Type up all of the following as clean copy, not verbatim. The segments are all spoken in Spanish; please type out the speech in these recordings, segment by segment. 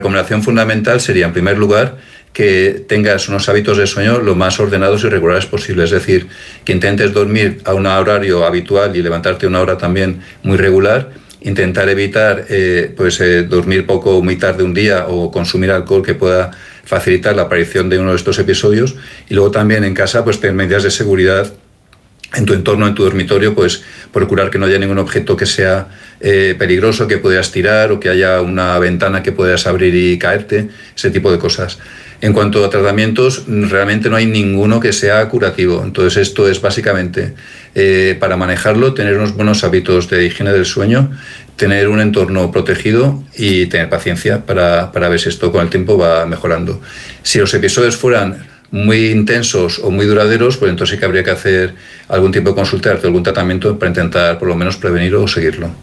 recomendación fundamental sería, en primer lugar, que tengas unos hábitos de sueño lo más ordenados y regulares posible. Es decir, que intentes dormir a un horario habitual y levantarte a una hora también muy regular. Intentar evitar dormir poco o muy tarde un día o consumir alcohol que pueda facilitar la aparición de uno de estos episodios. Y luego también en casa, pues tener medidas de seguridad en tu entorno, en tu dormitorio, pues procurar que no haya ningún objeto que sea peligroso, que puedas tirar, o que haya una ventana que puedas abrir y caerte, ese tipo de cosas. En cuanto a tratamientos, realmente no hay ninguno que sea curativo. Entonces esto es básicamente para manejarlo, tener unos buenos hábitos de higiene del sueño, tener un entorno protegido y tener paciencia para ver si esto con el tiempo va mejorando. Si los episodios fueran muy intensos o muy duraderos, pues entonces sí que habría que hacer algún tipo de consulta, algún tratamiento para intentar por lo menos prevenirlo o seguirlo.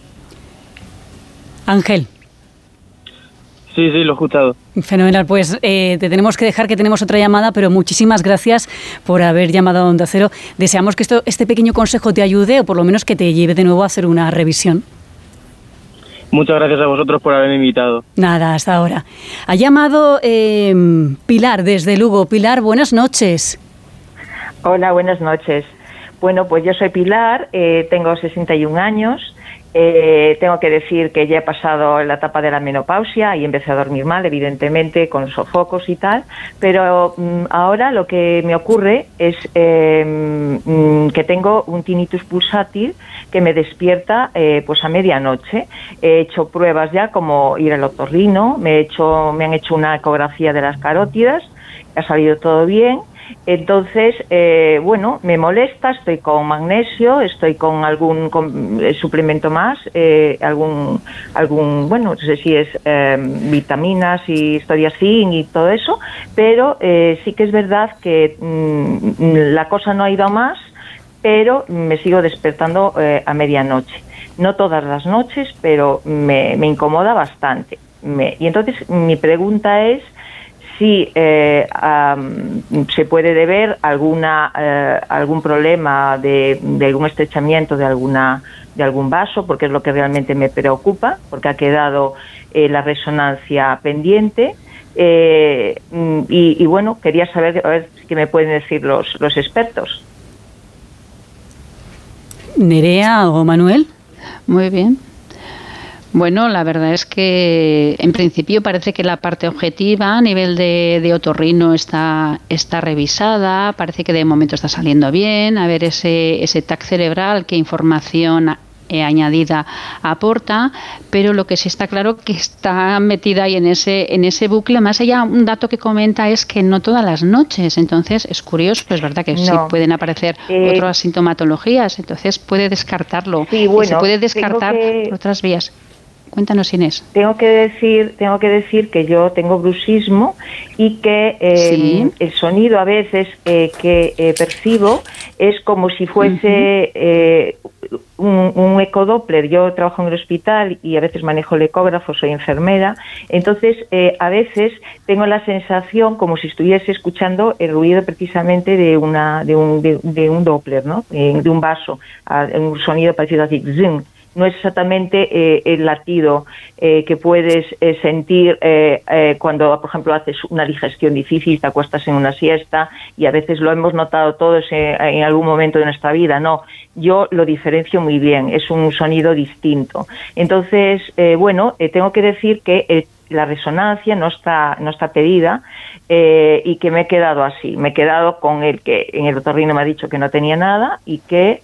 Ángel. Sí, lo he escuchado. Fenomenal, pues te tenemos que dejar, que tenemos otra llamada, pero muchísimas gracias por haber llamado a Onda Cero. Deseamos que este pequeño consejo te ayude, o por lo menos que te lleve de nuevo a hacer una revisión. Muchas gracias a vosotros por haberme invitado. Nada, hasta ahora. Ha llamado Pilar desde Lugo. Pilar, buenas noches. Hola, buenas noches. Bueno, pues yo soy Pilar, tengo 61 años. Tengo que decir que ya he pasado la etapa de la menopausia y empecé a dormir mal, evidentemente, con sofocos y tal, pero ahora lo que me ocurre es que tengo un tinnitus pulsátil que me despierta pues a medianoche. He hecho pruebas ya, como ir al otorrino, me han hecho una ecografía de las carótidas, ha salido todo bien. Entonces, me molesta, estoy con magnesio, estoy con algún suplemento más, no sé si es vitaminas y historiacin y todo eso, pero sí que es verdad que la cosa no ha ido a más, pero me sigo despertando a medianoche. No todas las noches, pero me incomoda bastante. Y entonces mi pregunta es si se puede deber algún problema de algún estrechamiento de algún vaso, porque es lo que realmente me preocupa, porque ha quedado la resonancia pendiente. Y bueno, quería saber a ver qué me pueden decir los expertos. Nerea o Manuel. Muy bien. Bueno, la verdad es que en principio parece que la parte objetiva a nivel de otorrino está revisada, parece que de momento está saliendo bien, a ver ese TAC cerebral, qué información añadida aporta, pero lo que sí está claro que está metida ahí en ese bucle. Además, ella, un dato que comenta es que no todas las noches, entonces es curioso, es verdad que sí pueden aparecer otras sintomatologías, entonces puede descartarlo, sí, bueno, y se puede descartar por otras vías. Cuéntanos, Inés. Tengo que decir que yo tengo bruxismo y que el sonido a veces que percibo es como si fuese un ecodoppler. Yo trabajo en el hospital y a veces manejo el ecógrafo, soy enfermera. Entonces, a veces tengo la sensación como si estuviese escuchando el ruido precisamente de un doppler, ¿no? De un vaso, un sonido parecido así, zing. No es exactamente el latido que puedes sentir cuando, por ejemplo, haces una digestión difícil, te acuestas en una siesta, y a veces lo hemos notado todos en algún momento de nuestra vida. No, yo lo diferencio muy bien, es un sonido distinto. Entonces, tengo que decir que la resonancia no está pedida y que me he quedado así. Me he quedado con el que en el otorrino me ha dicho que no tenía nada y que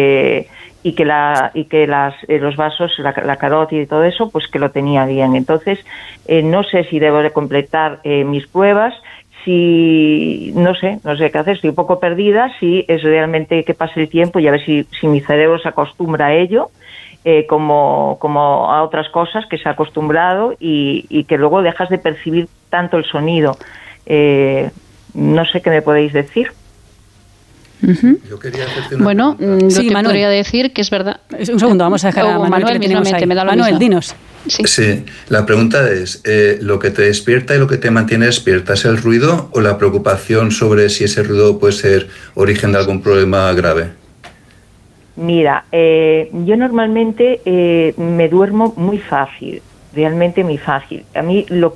los vasos, la carótida y todo eso, pues que lo tenía bien. Entonces, no sé si debo de completar mis pruebas, no sé qué hacer, estoy un poco perdida, si es realmente que pase el tiempo y a ver si mi cerebro se acostumbra a ello, como a otras cosas que se ha acostumbrado y que luego dejas de percibir tanto el sonido. No sé qué me podéis decir. Yo quería hacerte una pregunta. Podría decir que es verdad. Un segundo, vamos a dejar a Manuel, que tenemos ahí. Manuel, dinos. Sí, la pregunta es, ¿lo que te despierta y lo que te mantiene despierta es el ruido o la preocupación sobre si ese ruido puede ser origen de algún problema grave? Mira, yo normalmente me duermo muy fácil, realmente muy fácil. A mí lo